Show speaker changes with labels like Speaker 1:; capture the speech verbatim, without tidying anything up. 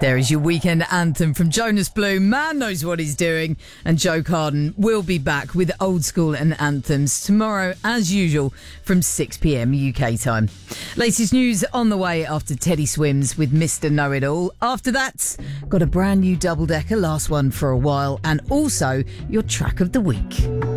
Speaker 1: There is your weekend anthem from Jonas Blue. Man knows what he's doing. And Joe Carden will be back with Old School and Anthems tomorrow, as usual, from six p.m. U K time. Latest news on the way after Teddy Swims with Mister Know-It-All. After that, got a brand new double-decker, last one for a while, and also your track of the week.